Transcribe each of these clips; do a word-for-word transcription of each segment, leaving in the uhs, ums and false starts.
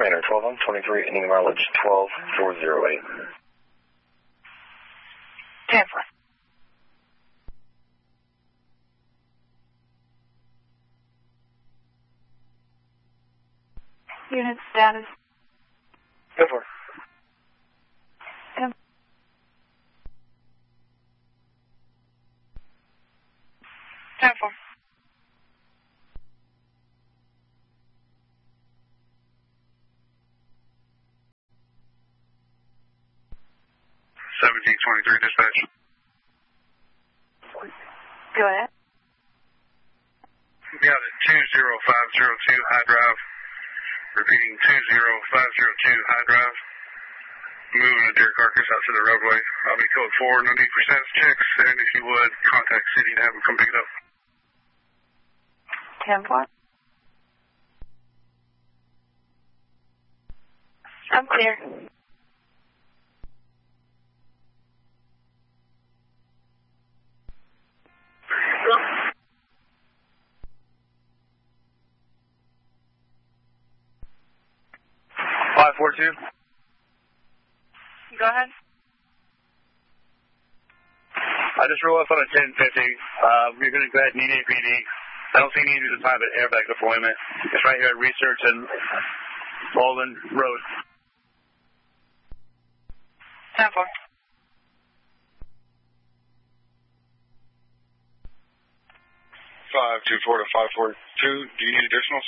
Commander, twelve on twenty-three, ending mileage twelve four zero eight. ten four. Unit status. ten four. ten. ten four. seventeen twenty-three dispatch. Go ahead. Yeah, the two zero five zero two high drive. Repeating two zero five zero two high drive. Moving a deer carcass out to the roadway. I'll be code four, no need for status checks, and if you would, contact city to have them come pick it up. ten four. I'm clear. five four two. Go ahead. I just rolled up on a ten fifty. Uh, we're going to go ahead and need A P D. I don't see any need to time an airbag deployment. It's right here at Research and Baldwin Road. ten four. five two four to five four two, do you need additionals?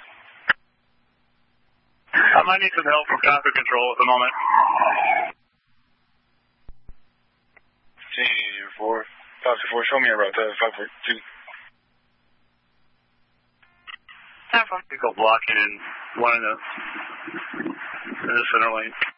I might need some help from traffic control at the moment. ten four, five two four, show me about that, five four two. ten four. Vehicle blocking in one in the, in the center lane.